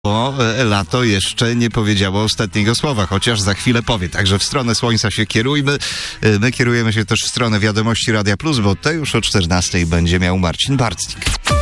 Bo lato jeszcze nie powiedziało ostatniego słowa, chociaż za chwilę powie. Także w stronę słońca się kierujmy. My kierujemy się też w stronę wiadomości Radia Plus, bo to już o 14:00 będzie miał Marcin Bartnik.